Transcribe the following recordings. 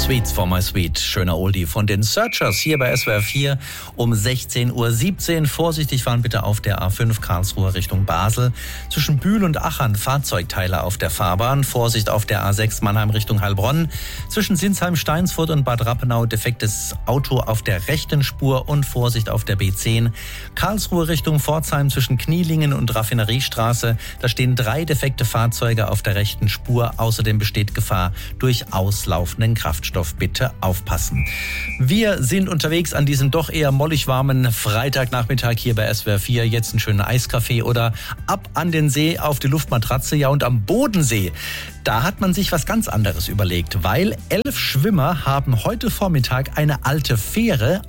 Sweets for my sweet, schöner Oldie von den Searchers hier bei SWR 4 um 16:17 Uhr. Vorsichtig fahren bitte auf der A5 Karlsruhe Richtung Basel. Zwischen Bühl und Achern Fahrzeugteile auf der Fahrbahn. Vorsicht auf der A6 Mannheim Richtung Heilbronn. Zwischen Sinsheim, Steinsfurt und Bad Rappenau defektes Auto auf der rechten Spur und Vorsicht auf der B10. Karlsruhe Richtung Pforzheim zwischen Knielingen und Raffineriestraße. Da stehen 3 defekte Fahrzeuge auf der rechten Spur. Außerdem besteht Gefahr durch auslaufenden Kraftstoff. Bitte aufpassen. Wir sind unterwegs an diesem doch eher mollig warmen Freitagnachmittag hier bei SWR 4. Jetzt einen schönen Eiskaffee oder ab an den See auf die Luftmatratze. Ja, und am Bodensee, da hat man sich was ganz anderes überlegt, weil 11 Schwimmer haben heute Vormittag eine alte Fähre,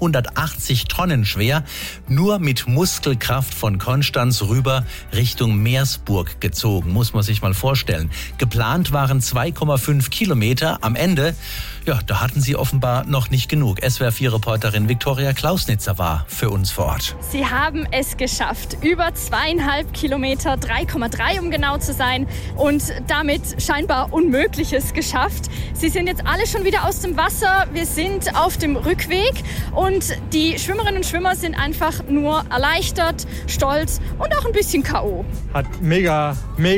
180 Tonnen schwer, nur mit Muskelkraft von Konstanz rüber Richtung Meersburg gezogen. Muss man sich mal vorstellen. Geplant waren 2,5 Kilometer. Am Ende, ja, da hatten sie offenbar noch nicht genug. SWR4-Reporterin Viktoria Klausnitzer war für uns vor Ort. Sie haben es geschafft. Über 2,5 Kilometer, 3,3 um genau zu sein. Und damit scheinbar Unmögliches geschafft. Sie sind jetzt alle schon wieder aus dem Wasser. Wir sind auf dem Rückweg. Und die Schwimmerinnen und Schwimmer sind einfach nur erleichtert, stolz und auch ein bisschen K.O. Hat mega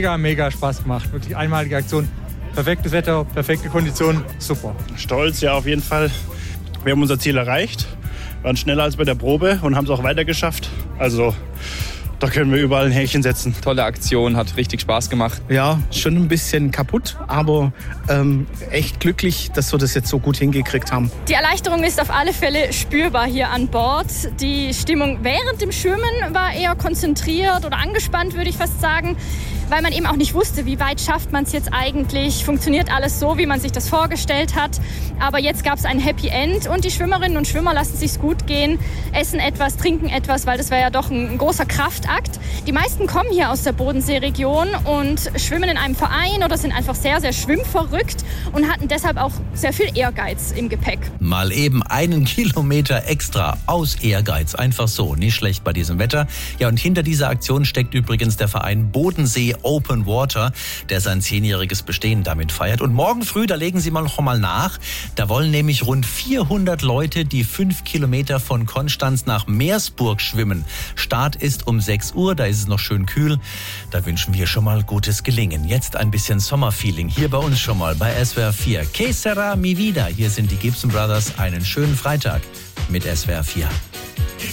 Spaß gemacht. Wirklich einmalige Aktion. Perfektes Wetter, perfekte Kondition, super. Stolz, ja, auf jeden Fall. Wir haben unser Ziel erreicht, waren schneller als bei der Probe und haben es auch weiter geschafft. Also da können wir überall ein Häkchen setzen. Tolle Aktion, hat richtig Spaß gemacht. Ja, schon ein bisschen kaputt, aber echt glücklich, dass wir das jetzt so gut hingekriegt haben. Die Erleichterung ist auf alle Fälle spürbar hier an Bord. Die Stimmung während dem Schwimmen war eher konzentriert oder angespannt, würde ich fast sagen, weil man eben auch nicht wusste, wie weit schafft man es jetzt eigentlich, funktioniert alles so, wie man sich das vorgestellt hat. Aber jetzt gab es ein Happy End und die Schwimmerinnen und Schwimmer lassen es sich gut gehen, essen etwas, trinken etwas, weil das wäre ja doch ein großer Kraftakt. Die meisten kommen hier aus der Bodenseeregion und schwimmen in einem Verein oder sind einfach sehr, sehr schwimmverrückt und hatten deshalb auch sehr viel Ehrgeiz im Gepäck. Mal eben 1 Kilometer extra aus Ehrgeiz, einfach so, nicht schlecht bei diesem Wetter. Ja, und hinter dieser Aktion steckt übrigens der Verein Bodensee Open Water, der sein 10-jähriges Bestehen damit feiert. Und morgen früh, da legen Sie noch mal nach, da wollen nämlich rund 400 Leute die 5 Kilometer von Konstanz nach Meersburg schwimmen. Start ist um 6 Uhr, da ist es noch schön kühl. Da wünschen wir schon mal gutes Gelingen. Jetzt ein bisschen Sommerfeeling hier bei uns schon mal bei SWR 4. Que sera mi vida? Hier sind die Gibson Brothers. Einen schönen Freitag mit SWR 4.